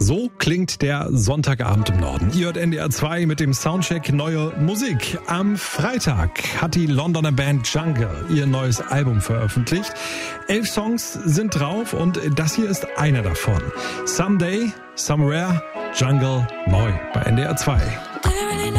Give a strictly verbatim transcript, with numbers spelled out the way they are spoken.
So klingt der Sonntagabend im Norden. Ihr hört N D R zwei mit dem Soundcheck Neue Musik. Am Freitag hat die Londoner Band Jungle ihr neues Album veröffentlicht. Elf Songs sind drauf und das hier ist einer davon. Someday, Somewhere, Jungle, neu bei N D R zwei.